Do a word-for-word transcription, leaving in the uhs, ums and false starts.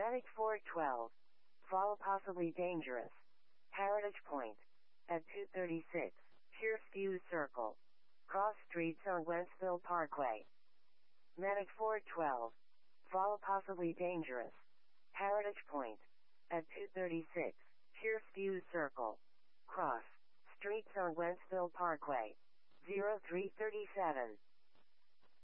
Medic four twelve. Fall possibly dangerous. Heritage Point. At two thirty-six. Pierceview Circle. Cross streets on Wentzville Parkway. Medic four twelve. Fall possibly dangerous. Heritage Point. At two thirty-six. Pierceview Circle. Cross streets on Wentzville Parkway. zero three thirty-seven.